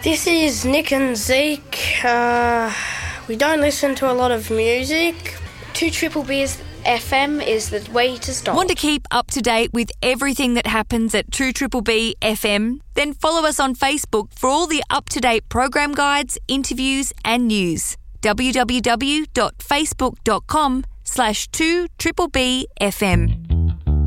This is Nick and Zeke. We don't listen to a lot of music. 2 Triple B's FM is the way to start. Want to keep up to date with everything that happens at 2 Triple B FM? Then follow us on Facebook for all the up-to-date program guides, interviews and news. www.facebook.com/2 Triple B FM.